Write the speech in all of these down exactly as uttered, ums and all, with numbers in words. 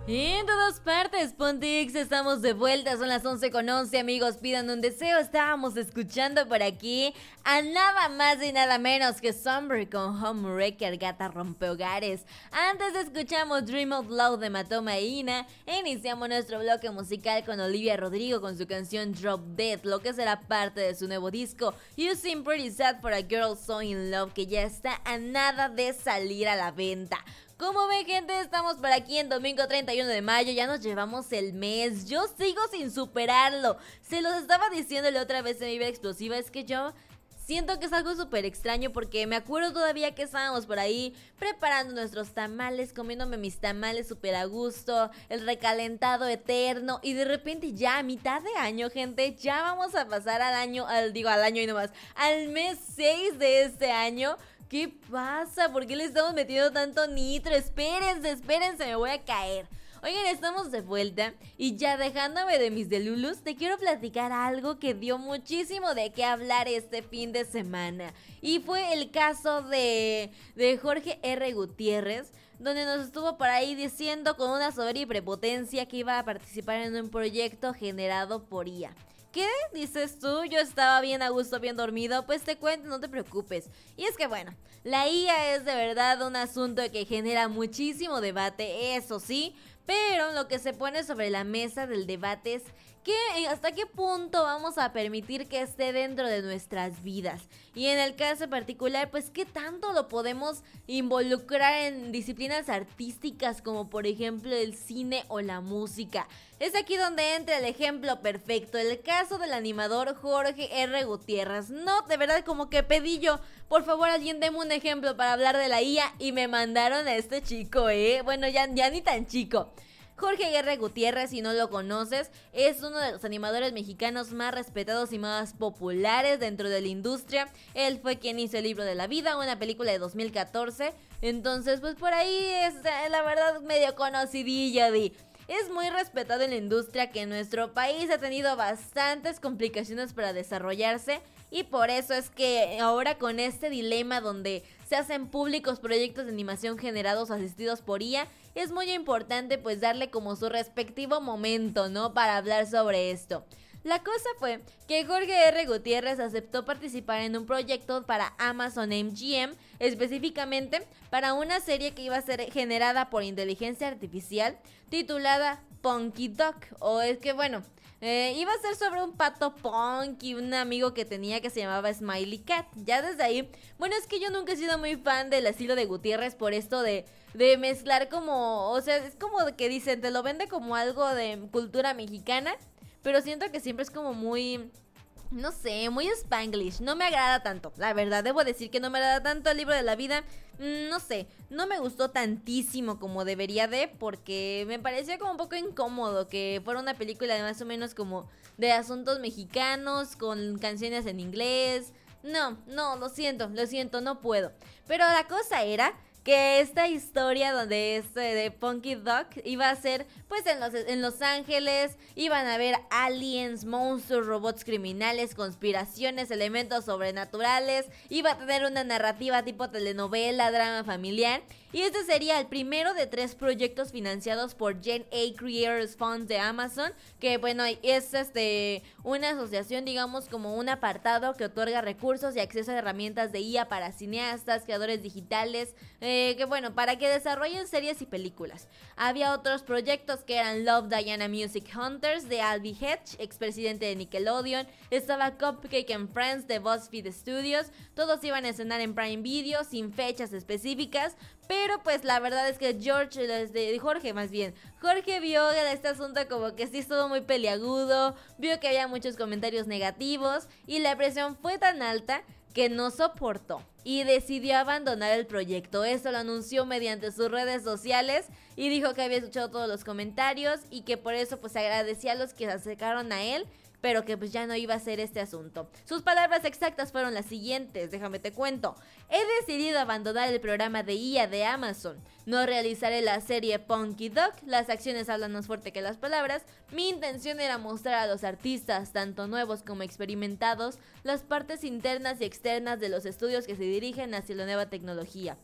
En todas partes, Pontix, estamos de vuelta, son las once con once, amigos, pidan un deseo. Estábamos escuchando por aquí a nada más y nada menos que Somber con Homewrecker, Gata Rompehogares. Antes escuchamos Dream Out Loud de Matoma e Ina. E iniciamos nuestro bloque musical con Olivia Rodrigo con su canción Drop Dead, lo que será parte de su nuevo disco You Seem Pretty Sad for a Girl So In Love, que ya está a nada de salir a la venta. Como ven, gente, estamos por aquí en domingo treinta y uno de mayo, ya nos llevamos el mes, yo sigo sin superarlo. Se los estaba diciendo la otra vez en mi vida explosiva, es que yo siento que es algo súper extraño porque me acuerdo todavía que estábamos por ahí preparando nuestros tamales, comiéndome mis tamales súper a gusto, el recalentado eterno, y de repente ya a mitad de año, gente, ya vamos a pasar al año, al digo al año y nomás, al mes seis de este año. ¿Qué pasa? ¿Por qué le estamos metiendo tanto nitro? Espérense, espérense, me voy a caer. Oigan, estamos de vuelta y ya dejándome de mis delulus, te quiero platicar algo que dio muchísimo de qué hablar este fin de semana. Y fue el caso de, de Jorge R. Gutiérrez, donde nos estuvo por ahí diciendo con una soberbia y prepotencia que iba a participar en un proyecto generado por I A. ¿Qué dices tú? Yo estaba bien a gusto, bien dormido. Pues te cuento, no te preocupes. Y es que bueno, la I A es de verdad un asunto que genera muchísimo debate, eso sí. Pero lo que se pone sobre la mesa del debate es que hasta qué punto vamos a permitir que esté dentro de nuestras vidas. Y en el caso particular, pues qué tanto lo podemos involucrar en disciplinas artísticas como por ejemplo el cine o la música. Es aquí donde entra el ejemplo perfecto, el caso del animador Jorge R. Gutiérrez. No, de verdad, como que pedí yo, por favor alguien deme un ejemplo para hablar de la I A y me mandaron a este chico, eh. Bueno, ya, ya ni tan chico. Jorge R. Gutiérrez, si no lo conoces, es uno de los animadores mexicanos más respetados y más populares dentro de la industria. Él fue quien hizo El Libro de la Vida, una película de dos mil catorce. Entonces, pues por ahí es la verdad medio conocidillo de... Es muy respetado en la industria, que en nuestro país ha tenido bastantes complicaciones para desarrollarse, y por eso es que ahora con este dilema donde se hacen públicos proyectos de animación generados o asistidos por I A, es muy importante pues darle como su respectivo momento, ¿no? Para hablar sobre esto. La cosa fue que Jorge R. Gutiérrez aceptó participar en un proyecto para Amazon M G M, específicamente para una serie que iba a ser generada por inteligencia artificial titulada Punky Duck, o es que bueno, eh, iba a ser sobre un pato punk y un amigo que tenía que se llamaba Smiley Cat. Ya desde ahí, bueno, es que yo nunca he sido muy fan del estilo de Gutiérrez por esto de, de mezclar como, o sea, es como que dicen, te lo vende como algo de cultura mexicana, pero siento que siempre es como muy, no sé, muy spanglish. No me agrada tanto, la verdad, debo decir que no me agrada tanto El Libro de la Vida. No sé, no me gustó tantísimo como debería de, porque me parecía como un poco incómodo que fuera una película de más o menos como de asuntos mexicanos, con canciones en inglés. No, no, lo siento, lo siento, no puedo. Pero la cosa era que esta historia donde este de Punky Duck iba a ser pues en los, en Los Ángeles, iban a haber aliens, monstruos, robots criminales, conspiraciones, elementos sobrenaturales, iba a tener una narrativa tipo telenovela, drama familiar, y este sería el primero de tres proyectos financiados por Gen A Creators Funds de Amazon, que bueno, es este una asociación, digamos, como un apartado que otorga recursos y acceso a herramientas de I A para cineastas, creadores digitales, eh, que bueno, para que desarrollen series y películas. Había otros proyectos que eran Love, Diana Music Hunters de Albi Hedge, expresidente de Nickelodeon, estaba Cupcake and Friends de BuzzFeed Studios, todos iban a estrenar en Prime Video sin fechas específicas, pero pues la verdad es que George, desde Jorge más bien, Jorge vio este asunto como que sí estuvo muy peliagudo, vio que había muchos comentarios negativos y la presión fue tan alta que no soportó y decidió abandonar el proyecto. Eso lo anunció mediante sus redes sociales y dijo que había escuchado todos los comentarios y que por eso pues agradecía a los que se acercaron a él, pero que pues ya no iba a ser este asunto. Sus palabras exactas fueron las siguientes, déjame te cuento. He decidido abandonar el programa de I A de Amazon. No realizaré la serie Punky Duck, las acciones hablan más fuerte que las palabras. Mi intención era mostrar a los artistas, tanto nuevos como experimentados, las partes internas y externas de los estudios que se dirigen hacia la nueva tecnología.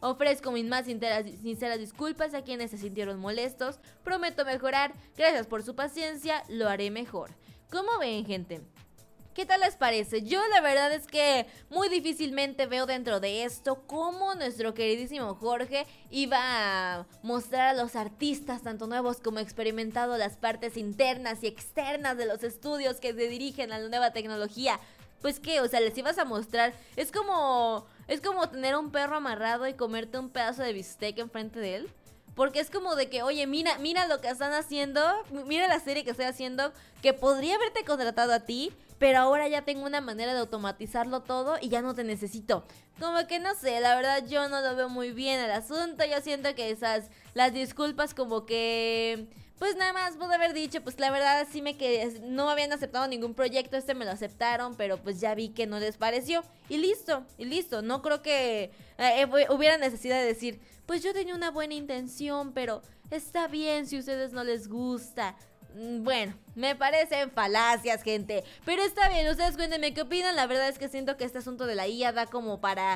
Ofrezco mis más sinceras, sinceras disculpas a quienes se sintieron molestos. Prometo mejorar. Gracias por su paciencia. Lo haré mejor. ¿Cómo ven, gente? ¿Qué tal les parece? Yo la verdad es que muy difícilmente veo dentro de esto cómo nuestro queridísimo Jorge iba a mostrar a los artistas, tanto nuevos como experimentados, las partes internas y externas de los estudios que se dirigen a la nueva tecnología. Pues qué, o sea, les ibas a mostrar. Es como, es como tener un perro amarrado y comerte un pedazo de bistec enfrente de él. Porque es como de que, oye, mira, mira lo que están haciendo, mira la serie que estoy haciendo, que podría haberte contratado a ti, pero ahora ya tengo una manera de automatizarlo todo y ya no te necesito. Como que no sé, la verdad yo no lo veo muy bien el asunto. Yo siento que esas, las disculpas como que... Pues nada más pude haber dicho, pues la verdad sí me que no habían aceptado ningún proyecto, este me lo aceptaron, pero pues ya vi que no les pareció. Y listo, y listo, no creo que eh, hubiera necesidad de decir, pues yo tenía una buena intención, pero está bien si a ustedes no les gusta. Bueno, me parecen falacias, gente, pero está bien, ustedes cuéntenme qué opinan. La verdad es que siento que este asunto de la I A da como para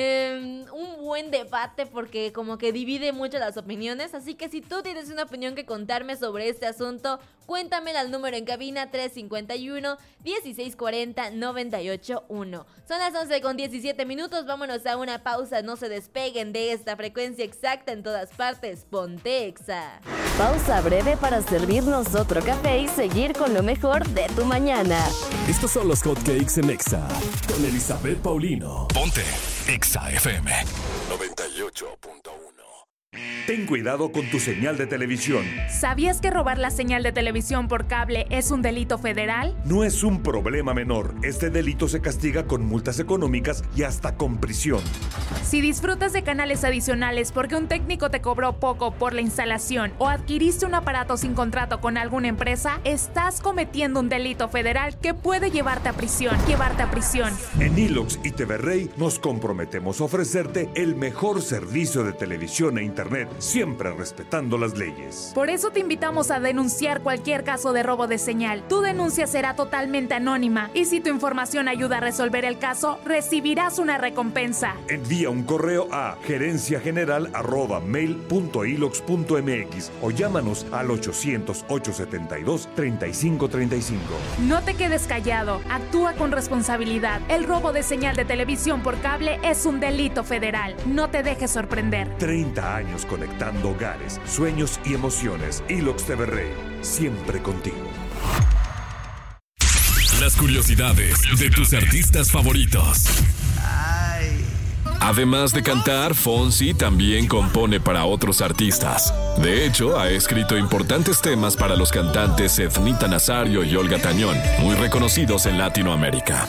eh, un buen debate, porque como que divide mucho las opiniones. Así que si tú tienes una opinión que contarme sobre este asunto, cuéntamela al número en cabina tres cinco uno, dieciséis cuarenta, noventa y ocho uno. Son las once con diecisiete minutos, vámonos a una pausa. No se despeguen de esta frecuencia exacta en todas partes. Ponte Exa. Pausa breve para servirnos otro café y seguir con lo mejor de tu mañana. Estos son los hotcakes en Exa con Elizabeth Paulino. Ponte Exa F M noventa y ocho punto uno. Ten cuidado con tu señal de televisión. ¿Sabías que robar la señal de televisión por cable es un delito federal? No es un problema menor. Este delito se castiga con multas económicas y hasta con prisión. Si disfrutas de canales adicionales porque un técnico te cobró poco por la instalación o adquiriste un aparato sin contrato con alguna empresa, estás cometiendo un delito federal que puede llevarte a prisión. Llevarte a prisión. En Ilox y T V Rey nos comprometemos a ofrecerte el mejor servicio de televisión e internet, siempre respetando las leyes. Por eso te invitamos a denunciar cualquier caso de robo de señal. Tu denuncia será totalmente anónima y si tu información ayuda a resolver el caso, recibirás una recompensa. Envía un correo a gerencia general arroba mail punto ilox punto mx o llámanos al ochocientos, ochocientos setenta y dos, treinta y cinco treinta y cinco. No te quedes callado, actúa con responsabilidad. El robo de señal de televisión por cable es un delito federal. No te dejes sorprender. treinta años conectando hogares, sueños y emociones. Ilox T V Rey, siempre contigo. Las curiosidades de tus artistas favoritos. Además de cantar, Fonsi también compone para otros artistas. De hecho, ha escrito importantes temas para los cantantes Ethnita Nazario y Olga Tañón, muy reconocidos en Latinoamérica.